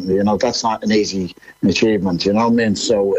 that's not an easy achievement, you know what I mean? So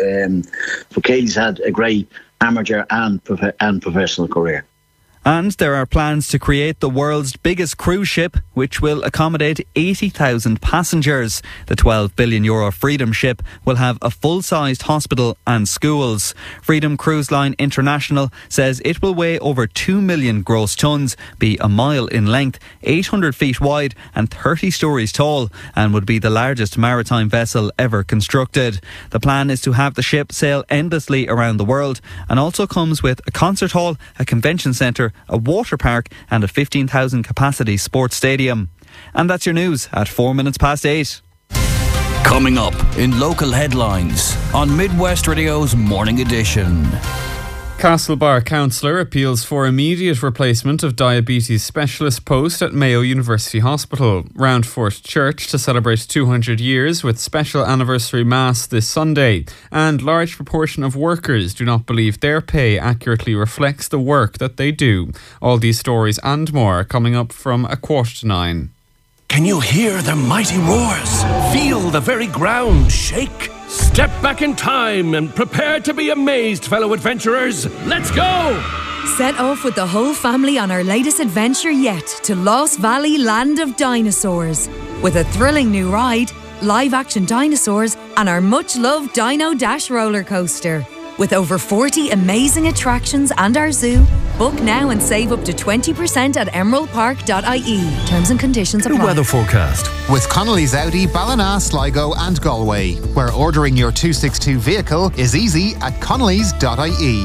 Katie's had a great amateur and professional career. And there are plans to create the world's biggest cruise ship, which will accommodate 80,000 passengers. The €12 billion Freedom ship will have a full-sized hospital and schools. Freedom Cruise Line International says it will weigh over 2 million gross tonnes, be a mile in length, 800 feet wide and 30 stories tall, and would be the largest maritime vessel ever constructed. The plan is to have the ship sail endlessly around the world, and also comes with a concert hall, a convention centre, a water park and a 15,000 capacity sports stadium. And that's your news at 8:04. Coming up in local headlines on Midwest Radio's Morning Edition. Castlebar councillor appeals for immediate replacement of diabetes specialist post at Mayo University Hospital. Roundfort Church to celebrate 200 years with special anniversary mass this Sunday. And large proportion of workers do not believe their pay accurately reflects the work that they do. All these stories and more coming up from 8:45. Can you hear the mighty roars? Feel the very ground shake? Step back in time and prepare to be amazed, fellow adventurers. Let's go! Set off with the whole family on our latest adventure yet to Lost Valley Land of Dinosaurs. With a thrilling new ride, live-action dinosaurs and our much-loved Dino Dash roller coaster. With over 40 amazing attractions and our zoo, book now and save up to 20% at emeraldpark.ie. Terms and conditions apply. The weather forecast with Connolly's Audi, Ballina, Sligo and Galway, where ordering your 262 vehicle is easy at connolly's.ie.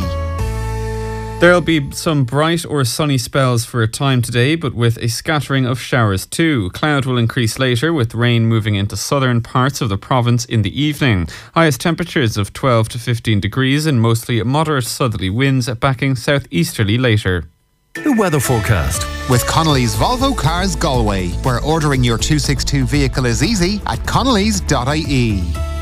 There'll be some bright or sunny spells for a time today, but with a scattering of showers too. Cloud will increase later, with rain moving into southern parts of the province in the evening. Highest temperatures of 12 to 15 degrees and mostly moderate southerly winds backing southeasterly later. The weather forecast with Connolly's Volvo Cars Galway, where ordering your 262 vehicle is easy at connolly's.ie.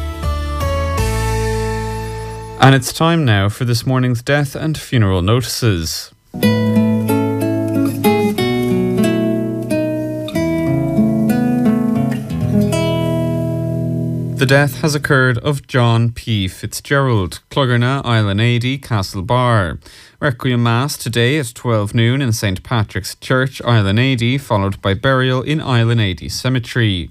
And it's time now for this morning's death and funeral notices. The death has occurred of John P. Fitzgerald, Clogherna, Island 80, Castlebar. Requiem Mass today at 12 noon in St. Patrick's Church, Island 80, followed by burial in Island 80 Cemetery.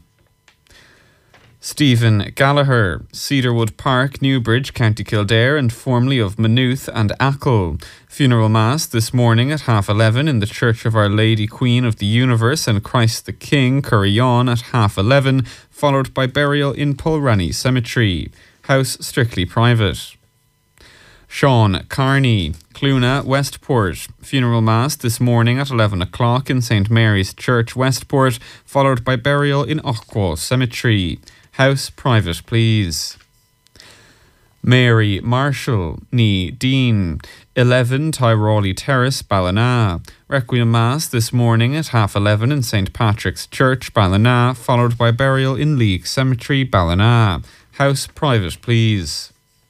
Stephen Gallagher, Cedarwood Park, Newbridge, County Kildare, and formerly of Maynooth and Achill. Funeral Mass this morning at 11:30 in the Church of Our Lady Queen of the Universe and Christ the King, Currayon at 11:30, followed by burial in Pulranny Cemetery. House strictly private. Sean Carney, Cluna, Westport. Funeral Mass this morning at 11 o'clock in St. Mary's Church, Westport, followed by burial in Ochquaw Cemetery. House private, please. Mary Marshall, Nee Dean, 11 Tyrolli Terrace, Ballina. Requiem Mass this morning at 11:30 in St. Patrick's Church, Ballina, followed by burial in Leek Cemetery, Ballina. House private, please.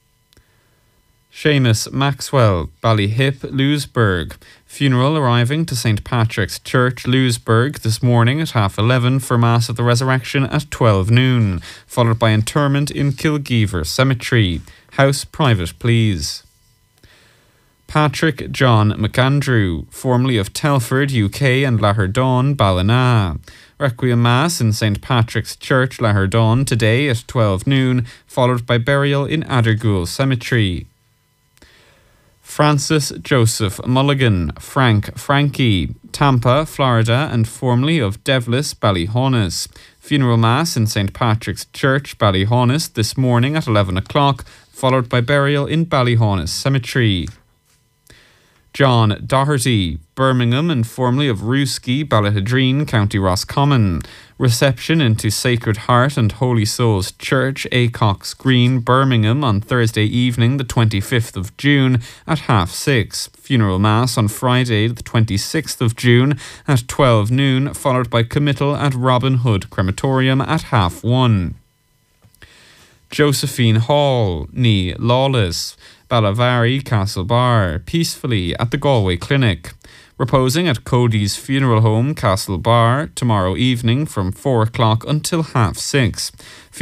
Seamus Maxwell, Ballyhip, Lewisburg. Funeral arriving to St. Patrick's Church, Lewisburg this morning at 11:30 for Mass of the Resurrection at 12 noon, followed by interment in Kilgeever Cemetery. House private, please. Patrick John McAndrew, formerly of Telford, UK and Laherdon, Ballina. Requiem Mass in St. Patrick's Church, Laherdon today at 12 noon, followed by burial in Addergoole Cemetery. Francis Joseph Mulligan, Frankie, Tampa, Florida, and formerly of Devlis, Ballyhaunis. Funeral Mass in St. Patrick's Church, Ballyhaunis, this morning at 11 o'clock, followed by burial in Ballyhaunis Cemetery. John Doherty, Birmingham, and formerly of Rooski, Ballahadreen, County Roscommon. Reception into Sacred Heart and Holy Souls Church, Acox Green, Birmingham, on Thursday evening, the 25th of June, at 6:30. Funeral Mass on Friday, the 26th of June, at 12 noon, followed by committal at Robin Hood Crematorium at 1:30. Josephine Hall, Nee Lawless, Ballavari, Castlebar, peacefully at the Galway Clinic. Reposing at Cody's Funeral Home, Castlebar, tomorrow evening from 4 o'clock until 6:30.